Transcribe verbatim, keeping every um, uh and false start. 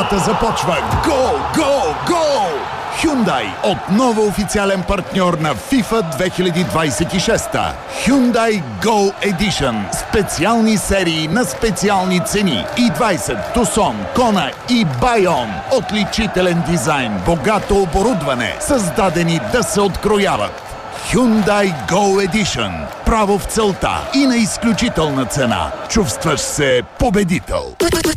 Играта започва! Гол! Гол! Гол! Hyundai отново официален партньор на FIFA две хиляди двадесет и шеста. Hyundai Go Edition. Специални серии на специални цени. и двадесет, Tucson, Kona и Bayon. Отличителен дизайн, богато оборудване, създадени да се открояват. Hyundai Go Edition. Право в целта и на изключителна цена. Чувстваш се победител.